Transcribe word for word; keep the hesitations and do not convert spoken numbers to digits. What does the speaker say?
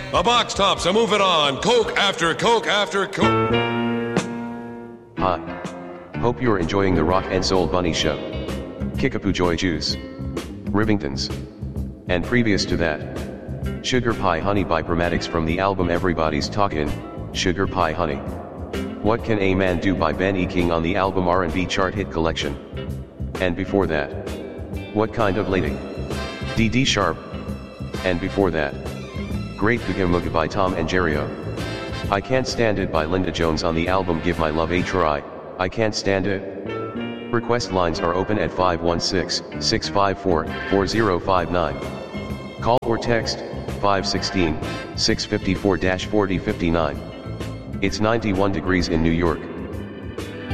A box tops, a move it on. Coke after Coke after Coke. Hi. Hope you're enjoying the Rock and Soul Bunny Show. Kickapoo Joy Juice. Rivingtons. And previous to that, Sugar Pie Honey by Chromatics from the album Everybody's Talkin', Sugar Pie Honey. What Can a Man Do by Ben E. King on the album R and B Chart Hit Collection. And before that, What Kind of Lady? D D Sharp. And before that, Great Booga Mooga by Tom and Jerry-O. I Can't Stand It by Linda Jones on the album Give My Love a Try, I Can't Stand It. Request lines are open at five one six, six five four, four zero five nine. Call or text, five one six, six five four, four zero five nine. It's ninety-one degrees in New York.